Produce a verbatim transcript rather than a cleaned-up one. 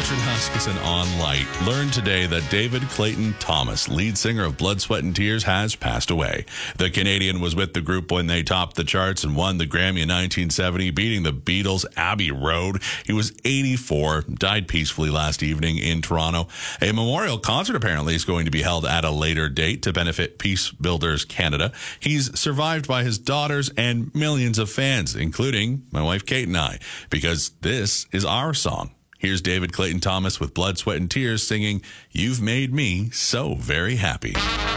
Richard Huskisson on Light. Learned today that David Clayton Thomas, lead singer of Blood, Sweat and Tears, has passed away. The Canadian was with the group when they topped the charts and won the Grammy in nineteen seventy, beating the Beatles' Abbey Road. He was eighty-four, died peacefully last evening in Toronto. A memorial concert apparently is going to be held at a later date to benefit Peace Builders Canada. He's survived by his daughters and millions of fans, including my wife Kate and I, because this is our song. Here's David Clayton Thomas with Blood, Sweat and Tears singing "You've Made Me So Very Happy."